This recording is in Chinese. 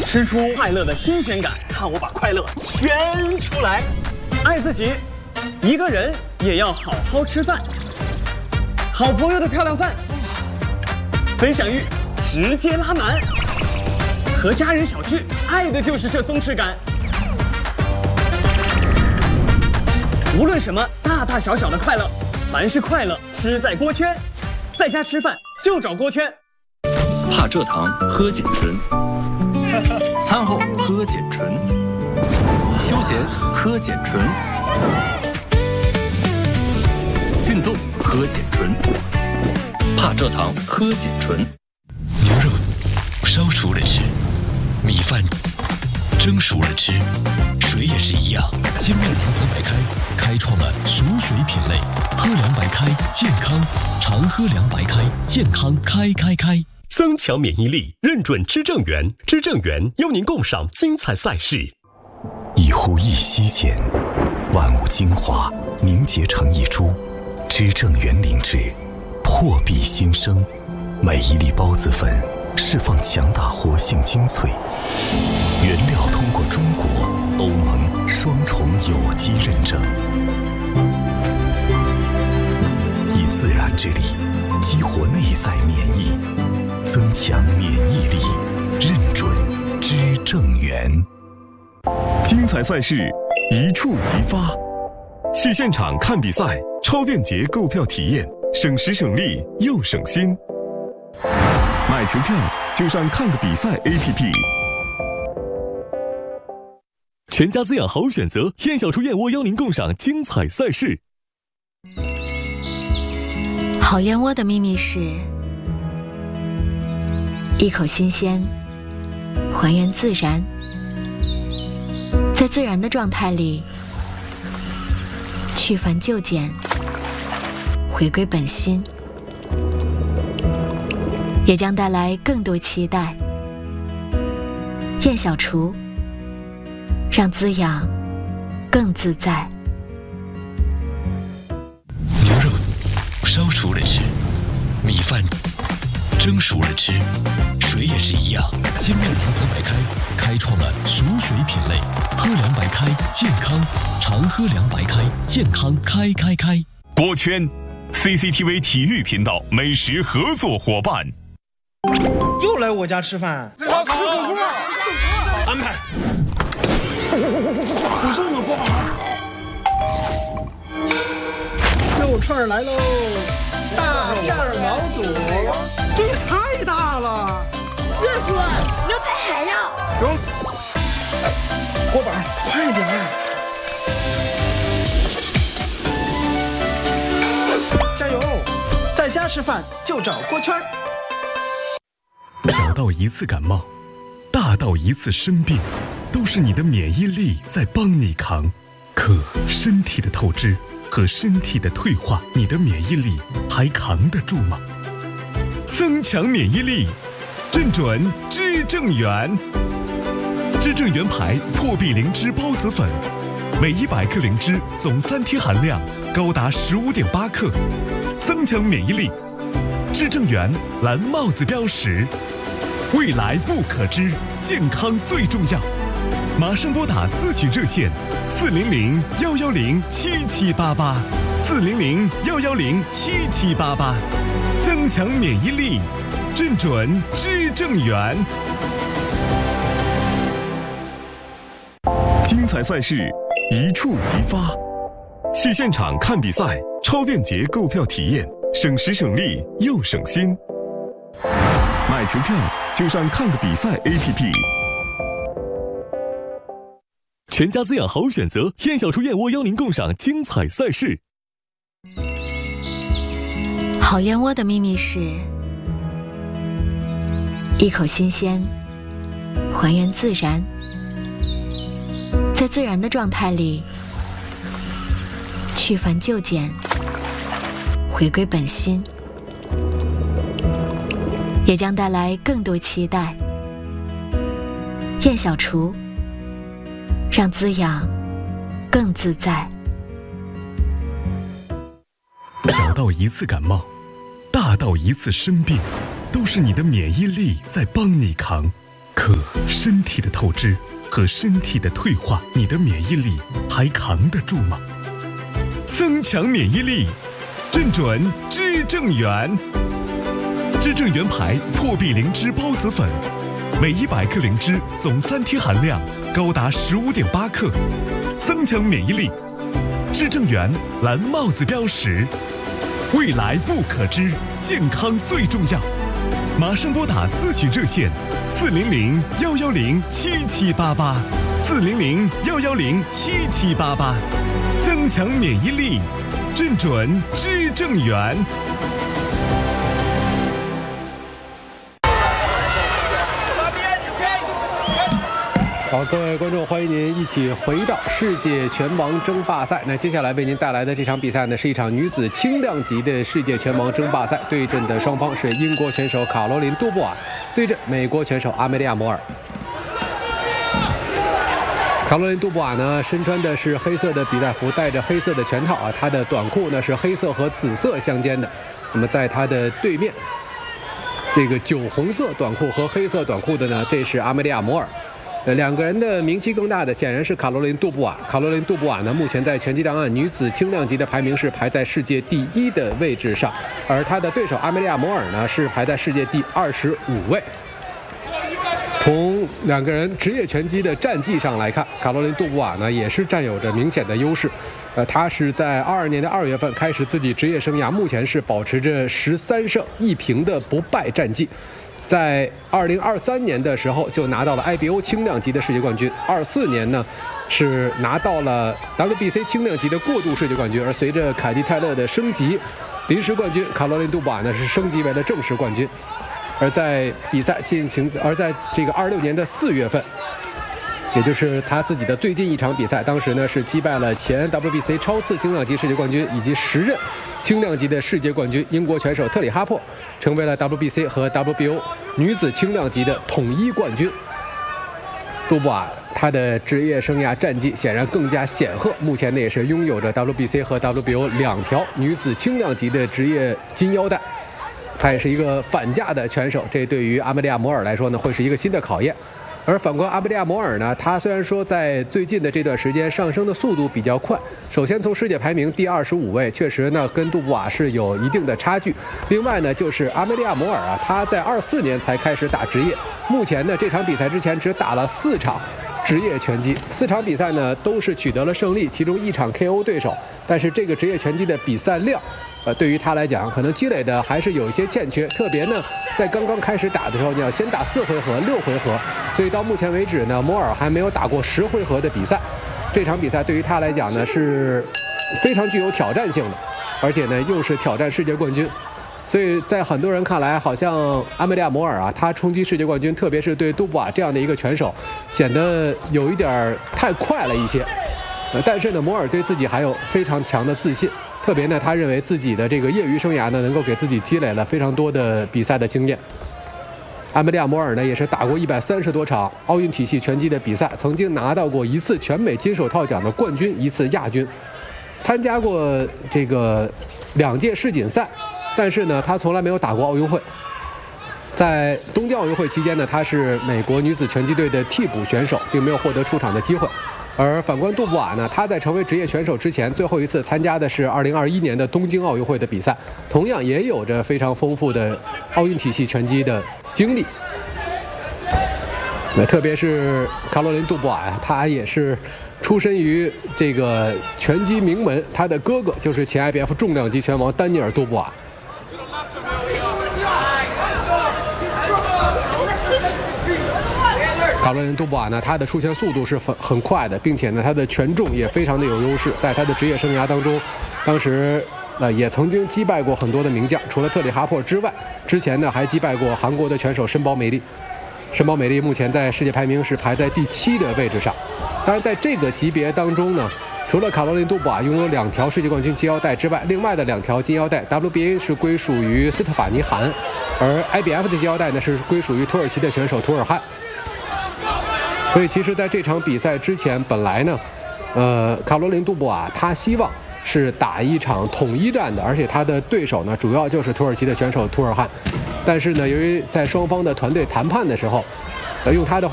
吃出快乐的新鲜感，看我把快乐圈出来。爱自己，一个人也要好好吃饭。好朋友的漂亮饭，分享欲直接拉满。和家人小聚，爱的就是这松弛感。无论什么大大小小的快乐，凡是快乐吃在锅圈。在家吃饭就找锅圈。 怕蔗糖喝碱醇，餐后喝碱醇，休闲喝碱醇，运动喝碱醇，怕蔗糖喝碱醇。 牛肉烧熟了吃，米饭蒸熟了吃，水也是一样。金面堂喝白开，开创了熟水品类。喝凉白开，健康，常喝凉白开，健康开。 增强免疫力，认准知正源，知正源邀您共赏精彩赛事。 一呼一吸间，万物精华凝结成一株，知正源灵芝，破壁新生。每一粒孢子粉释放强大活性精粹，原料通过中国、欧盟双重有机认证，以自然之力激活内在免疫，增强免疫力，认准知正源。 精彩赛事一触即发，去现场看比赛，超便捷购票体验，省时省力又省心。买球票就上看个比赛 APP。 全家滋养好选择，燕小厨燕窝邀您共赏精彩赛事。 好燕窝的秘密是一口新鲜，还原自然，在自然的状态里去繁就简，回归本心，也将带来更多期待。燕小厨，让滋养更自在。 牛肉烧熟了吃，米饭蒸熟了吃，水也是一样。金面堂喝白开，开创了熟水品类。喝凉白开，健康，常喝凉白开，健康开。 锅圈 CCTV 体育频道美食合作伙伴。 又来我家吃饭，吃火锅，安排。不是我锅巴，肉串来喽，大片毛肚，这也太大了。 岳叔，牛排海肉。 中，锅巴，快点！加油！在家吃饭就找锅圈。 小到一次感冒，大到一次生病，都是你的免疫力在帮你扛。可身体的透支和身体的退化，你的免疫力还扛得住吗？增强免疫力，认准知正源。知正源牌破壁灵芝孢子粉，每100克灵芝总3天含量高达15.8克，增强免疫力。知正源蓝帽子标识，未来不可知，健康最重要。马上拨打咨询热线400-110-7788，400-110-7788，增强免疫力，认准知正源。 精彩赛事一触即发，去现场看比赛，超便捷购票体验，省时省力又省心。买球票就上看个比赛 APP。 全家滋养好选择，燕小厨燕窝邀您共赏精彩赛事。 好燕窝的秘密是一口新鲜，还原自然，在自然的状态里去繁就简，回归本心，也将带来更多期待。燕小厨，让滋养更自在。 小到一次感冒，大到一次生病，都是你的免疫力在帮你扛。可可身体的透支和身体的退化，你的免疫力还扛得住吗？增强免疫力，正准知正元。知正元牌破壁灵芝孢子粉，每100克灵芝总3天含量高达15.8克，增强免疫力。知正元蓝帽子标识，未来不可知，健康最重要。马上拨打咨询热线400-110-7788，400-110-7788，增强免疫力，正准知正元。 好，各位观众，欢迎您一起回到世界拳王争霸赛。那接下来为您带来的这场比赛呢，是一场女子轻量级的世界拳王争霸赛，对阵的双方是英国选手卡罗琳·杜布瓦对阵美国选手阿梅利亚·摩尔。卡罗琳·杜布瓦呢，身穿的是黑色的比赛服，戴着黑色的拳套啊，她的短裤呢是黑色和紫色相间的。那么在她的对面，这个酒红色短裤和黑色短裤的呢，这是阿梅利亚·摩尔。两个人的名气更大的显然是卡罗琳·杜布瓦。卡罗琳·杜布瓦呢，目前在拳击档案女子轻量级的排名是排在世界第1的位置上，而她的对手阿梅利亚·摩尔呢是排在世界第25位。从两个人职业拳击的战绩上来看，卡罗琳·杜布瓦呢也是占有着明显的优势。他是在22年的2月份开始自己职业生涯，目前是保持着13胜1平的不败战绩。在2023年的时候就拿到了 IBO 轻量级的世界冠军，24年呢是拿到了 WBC 轻量级的过渡世界冠军，而随着凯蒂泰勒的升级，临时冠军卡罗琳·杜布瓦呢是升级为了正式冠军。而在这个26年的4月份，也就是他自己的最近一场比赛，当时呢是击败了前 WBC 超次轻量级世界冠军以及10任轻量级的世界冠军英国拳手特里哈珀，成为了 WBC 和 WBO 女子轻量级的统一冠军。杜布瓦他的职业生涯战绩显然更加显赫，目前呢也是拥有着 WBC 和 WBO 2条女子轻量级的职业金腰带。他也是一个反架的拳手，这对于阿梅利亚·摩尔来说呢会是一个新的考验。而反观阿梅利亚·摩尔呢，他虽然说在最近的这段时间上升的速度比较快，首先从世界排名第25位，确实呢跟杜布瓦是有一定的差距。另外呢，就是阿梅利亚·摩尔啊，他在24年才开始打职业，目前呢这场比赛之前只打了4场职业拳击，4场比赛呢都是取得了胜利，其中1场 KO 对手。但是这个职业拳击的比赛量，对于他来讲，可能积累的还是有一些欠缺。特别呢，在刚刚开始打的时候，你要先打4回合、6回合，所以到目前为止呢，摩尔还没有打过10回合的比赛。这场比赛对于他来讲呢，是非常具有挑战性的，而且呢又是挑战世界冠军。所以在很多人看来，好像阿梅利亚·摩尔啊，他冲击世界冠军，特别是对杜布瓦这样的一个拳手，显得有一点太快了一些。但是呢，摩尔对自己还有非常强的自信，特别呢，他认为自己的这个业余生涯呢，能够给自己积累了非常多的比赛的经验。阿梅利亚·摩尔呢，也是打过130多场奥运体系拳击的比赛，曾经拿到过1次全美金手套奖的冠军，1次亚军，参加过这个2届世锦赛，但是呢，他从来没有打过奥运会。在东京奥运会期间呢，他是美国女子拳击队的替补选手，并没有获得出场的机会。而反观杜布瓦呢，他在成为职业选手之前，最后一次参加的是2021年的东京奥运会的比赛，同样也有着非常丰富的奥运体系拳击的经历。特别是卡罗琳·杜布瓦呀，他也是出身于这个拳击名门，他的哥哥就是前 IBF 重量级拳王丹尼尔·杜布瓦。卡罗琳·杜布瓦呢，他的出拳速度是很快的，并且呢，他的拳重也非常的有优势。在他的职业生涯当中，当时也曾经击败过很多的名将，除了特里哈珀之外，之前呢还击败过韩国的拳手申宝美丽。申宝美丽目前在世界排名是排在第7的位置上。当然，在这个级别当中呢，除了卡罗琳·杜布瓦拥有2条世界冠军金腰带之外，另外的2条金腰带 WBA 是归属于斯特法尼·韩，而 IBF 的金腰带呢是归属于土耳其的选手图尔汉。所以其实在这场比赛之前，本来呢卡罗琳·杜布瓦他希望是打一场统一战的，而且他的对手呢主要就是土耳其的选手图尔汉。但是呢，由于在双方的团队谈判的时候， 用他的话